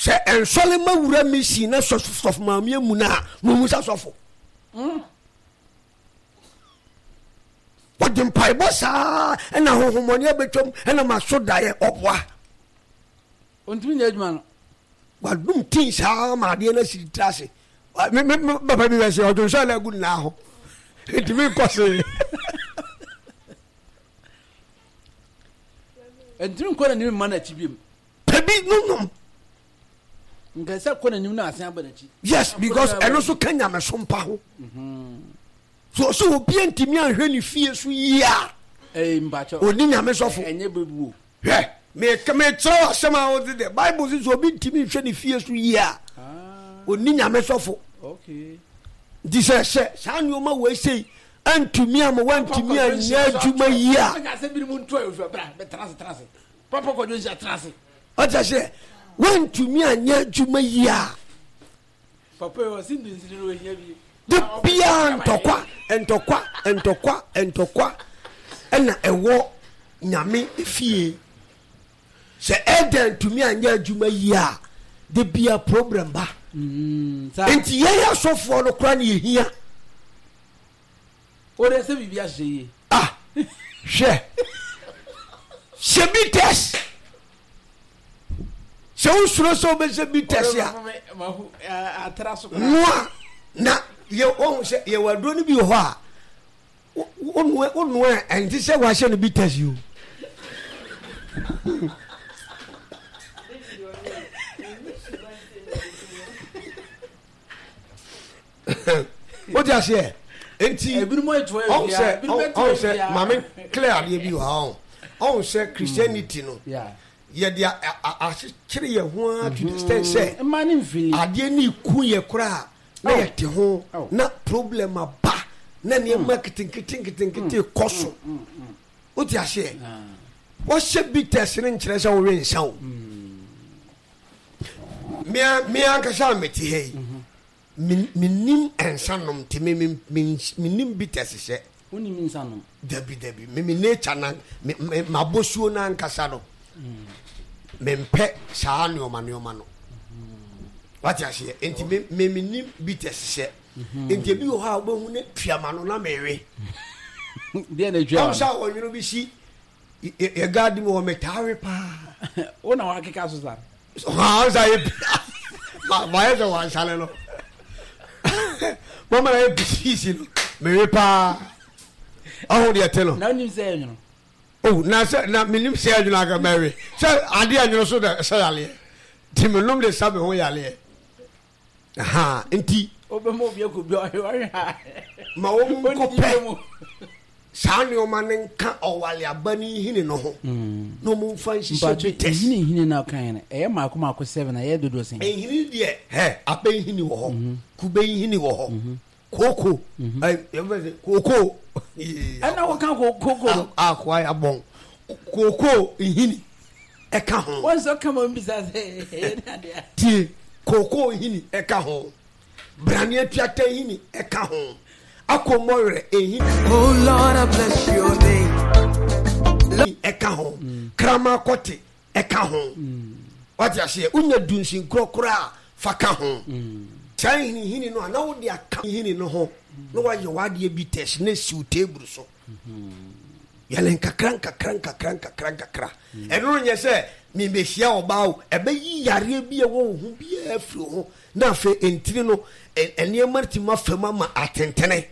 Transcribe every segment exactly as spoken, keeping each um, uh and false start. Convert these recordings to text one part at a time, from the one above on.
se ensole mawura misi na sof maamie mu na mo musa sofo mm wadin pai bossa na hohomoni abetom na maso dae obwa ontumi nya adwuma no wadum tin sa ma de na sitrase me me baba bi wese odun so la gu na ho etimi kose entimi ko na ni man achi bim pebi nunum ngasa ko na ni na asan abanachi yes because eno so kanya me so mpa ho mhm so so obi entimi anhwe ni fie so yia eh mbacho oni nya me sofo enye bebu he me me tro asema o de bible says obi entimi hwe ni fie so yia ah oni nya me sofo okay dise se sanyo ma we sei antumi am wantumi anya adwuma yia ngase bi mu nto ayo bra be transe transe papa ko jo nsia transe ota se wantumi anya adwuma yia papa o sindu nsiri we hia bi de bia ntokwa ntokwa ntokwa ntokwa ena ewo nyame fie se eden tumi anya adwuma yia de bia problem ba mm enti ye ya sofo no kra na yehia o de se bibia hye ah hye shebites se usuro so be shebites ya atraso noa na ye o se ye wadro ni bi ho a onu onu enti se wa hye no bites you what you say enti ebinumo eto on say on say mama clear dey bi ho on say Christianity no yeah ye dia a kire ye ho to the extent say man mfili ade ni ku ye kura na ye te ho na problem aba na ne marketing kitin kitin kitin koso what you say what should be testing in chire say wo ren sa o me me anka sha meti hey minim ensanom ti me minim bitesese oni minsanom dabi dabi me me nature na mabosuo na nkasa no mempe saa ne oma ne oma no wati ahye enti me minim bitesese enti bi ho ha obehu ne tuama no na mewe dia na dwa am sha onwiro bi si e gadi mo metawe pa ona wa keka so sa ha za ye ma ma ye wa shale no mama na bisi no me pa aho de atelo na nim say you know oh na say na minim say you na ga mary say ade anyo so da say yale ti me nom de sabe ho yale aha enti obemo bi akobia o ha ma wo mu ko pe sani o manen ka owale abani hini no ho no mu fan shishe bites hini hini na kan e e maako maako seven e dodo sen e hini de he aben hini wo ho kuben hini wo ho koko ai koko ana wo kan koko akwa ya bon koko hini e ka ho won so kama mbisa se ti koko hini e ka ho brani atuata hini e ka ho akomore ehi oh Lord I bless your name eka ho krama kote eka ho what you say unya dunsin krokra fa ka ho chai hini hini no na wo de aka hini no ho no wa ye wade bi test na siu table so yalen kakran kakran kakran kakran kakra e no nye se mi be hia obawo e be yi yare bi e wo hu bi e afri ho na fe entiri no ene marti ma fama ma atentene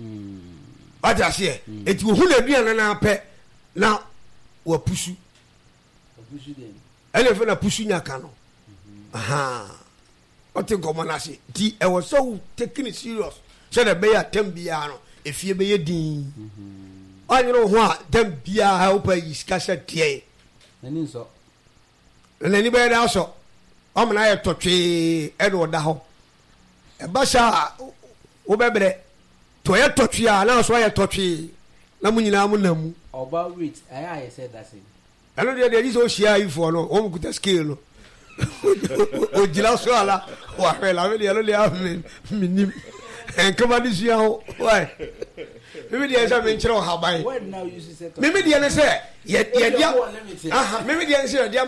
what you say eti wo hu na duana na pe na wa pusu pusu den ele fe na pusu nyaka no aha o te ko na se ti e wo so taking it serious so the be atem bia no efie be ye din anyro ho a dem bia ha opa yiska se tie nani so nani be da so o mna ye totwe e do da ho e ba sha wo bebre to ye totwe a na so ye totwe na munyina mu namu oba wait I I said that say hello there there is o share ifo no o mu kuta scale no o jila so ala wa pe la we hello there me minim en kama di sia ho why me dey say me nchiro ha ban when now you say me me dey say ye ye dia aha me me dey say dia